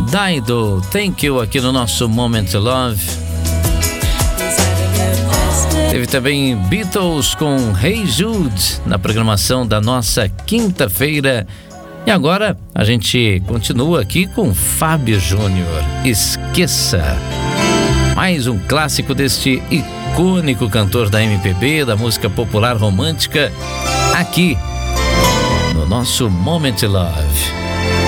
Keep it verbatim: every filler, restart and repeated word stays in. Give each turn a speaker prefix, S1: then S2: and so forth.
S1: Dido, Thank You, aqui no nosso Moment Love. Teve também Beatles com Hey Jude na programação da nossa quinta-feira. E agora a gente continua aqui com Fábio Júnior, Esqueça. Mais um clássico deste icônico cantor da M P B, da música popular romântica, aqui no nosso Moment Love.